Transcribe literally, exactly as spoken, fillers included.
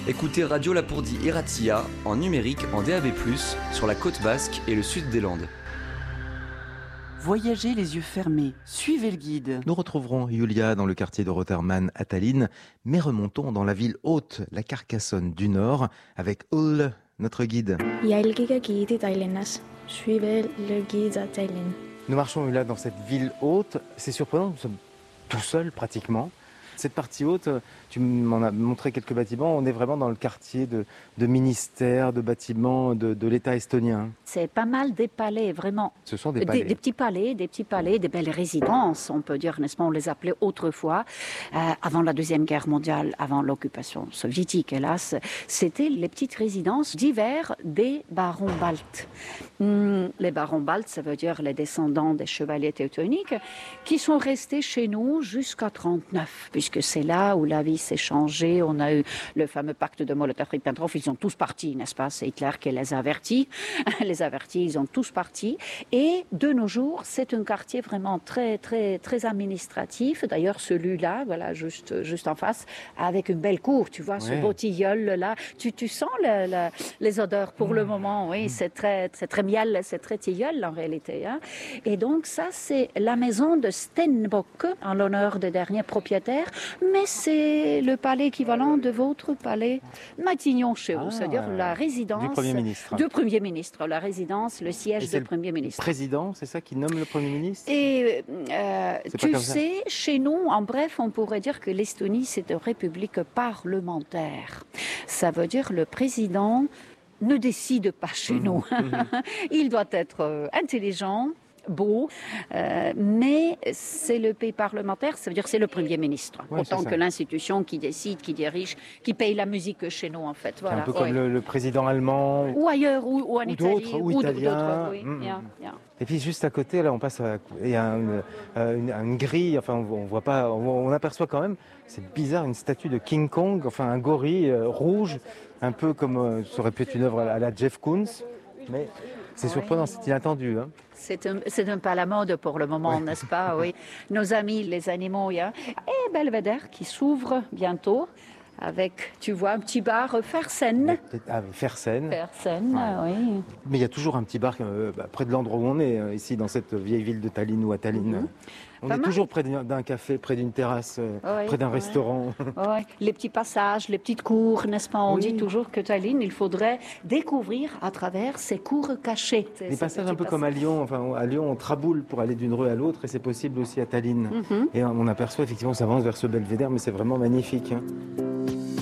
Écoutez Radio Lapourdie Iratia en numérique en D A B plus, sur la côte basque et le sud des Landes. Voyagez les yeux fermés, suivez le guide. Nous retrouverons Julia dans le quartier de Rotermann à Tallinn, mais remontons dans la ville haute, la Carcassonne du Nord, avec Ull, notre guide. Jälgige guidi Tallinnas. Suivez le guide à Tallinn. Nous marchons là dans cette ville haute. C'est surprenant, nous sommes tout seuls pratiquement. Cette partie haute, tu m'en as montré quelques bâtiments, on est vraiment dans le quartier de, de ministères, de bâtiments de, de l'État estonien. C'est pas mal des palais, vraiment. Ce sont des palais. Des, des petits palais, des petits palais, des belles résidences, on peut dire, n'est-ce pas, on les appelait autrefois, euh, avant la Deuxième Guerre mondiale, avant l'occupation soviétique, hélas, c'était les petites résidences d'hiver des barons baltes. Hum, les barons baltes, ça veut dire les descendants des chevaliers teutoniques, qui sont restés chez nous jusqu'à trente-neuf, puisque c'est là où la vie s'est changée. On a eu le fameux pacte de Molotov-Ribbentrop. Ils ont tous parti, n'est-ce pas? C'est Hitler qui les a avertis. Les avertis, ils ont tous parti. Et de nos jours, c'est un quartier vraiment très, très, très administratif. D'ailleurs, celui-là, voilà, juste, juste en face, avec une belle cour, tu vois, ouais. Ce beau tilleul-là. Tu, tu sens le, le, les odeurs pour mmh. le moment, oui. Mmh. C'est très, c'est très miel, c'est très tilleul en réalité. Hein. Et donc, ça, c'est la maison de Stenbock, en l'honneur des derniers propriétaires. Mais c'est le palais équivalent de votre palais Matignon-Chéreau, ah, c'est-à-dire la résidence du Premier ministre. Du Premier ministre, la résidence, le siège du Premier ministre. Le président, c'est ça qui nomme le Premier ministre? Et euh, tu sais, ça. Chez nous, en bref, on pourrait dire que l'Estonie, c'est une république parlementaire. Ça veut dire le président ne décide pas chez mmh. nous. Il doit être euh, intelligent, beau, euh, mais c'est le pays parlementaire, ça veut dire que c'est le Premier ministre, ouais, autant que l'institution qui décide, qui dirige, qui paye la musique chez nous en fait. Voilà. Un peu comme ouais. le, le président allemand. Ou ailleurs, ou, ou en ou Italie. D'autres, ou, ou italien. Oui. Mmh. Yeah, yeah. Et puis juste à côté, là, on passe, à, il y a une, une, une grille, enfin, on, on voit pas, on, on aperçoit quand même, c'est bizarre, une statue de King Kong, enfin un gorille euh, rouge, un peu comme euh, ça aurait pu être une œuvre à la Jeff Koons, mais c'est oui. surprenant, c'est inattendu. Hein. C'est un, c'est un peu à la mode pour le moment, oui. n'est-ce pas? Oui. Nos amis, les animaux, hein. Et Belvedere qui s'ouvre bientôt avec, tu vois, un petit bar Fersen. Ah, Fersen. Fersen, ouais. oui. Mais il y a toujours un petit bar euh, près de l'endroit où on est, euh, ici, dans cette vieille ville de Tallinn ou à Tallinn. Mm-hmm. On Pas est mal. Toujours près d'un café, près d'une terrasse, oui, près d'un oui. restaurant. Oui. Les petits passages, les petites cours, n'est-ce pas? On oui. dit toujours que Tallinn, il faudrait découvrir à travers ces cours cachés. Des passages un peu passages. Comme à Lyon. Enfin, à Lyon, on traboule pour aller d'une rue à l'autre et c'est possible aussi à Tallinn. Mm-hmm. Et on aperçoit effectivement, on s'avance vers ce belvédère, mais c'est vraiment magnifique. Hein.